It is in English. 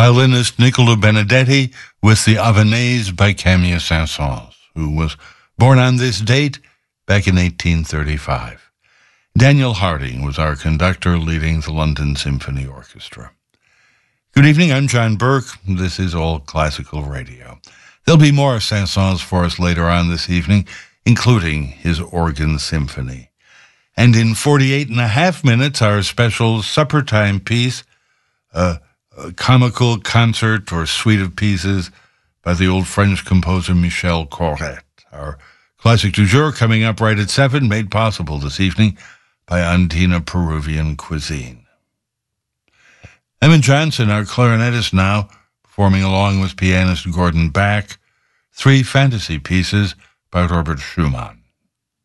violinist Niccolo Benedetti with the Avanaise by Camille Saint-Saëns, who was born on this date back in 1835. Daniel Harding was our conductor leading the London Symphony Orchestra. Good evening, I'm John Burke. This is All Classical Radio. There'll be more Saint-Saëns for us later on this evening, including his organ symphony. And in 48 and a half minutes, our special supper time piece, a comical concert or suite of pieces by the old French composer Michel Corrette. Our classic du jour coming up right at 7, made possible this evening by Andina Peruvian Cuisine. Evan Johnson, our clarinetist now, performing along with pianist Gordon Bach, 3 fantasy pieces by Robert Schumann.